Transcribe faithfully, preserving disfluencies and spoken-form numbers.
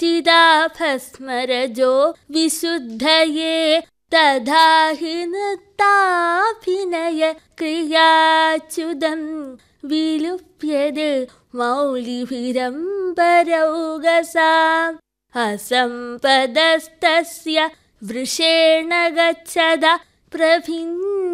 चिदाभस्मरजो विशुद्धये तथा हि नृत्ताभिनय क्रियाच्युतं विलुप्यते मौलिभिरम्बरौगसाम् असम्पदस्तस्य वृषेण गच्छदा प्रभिन्न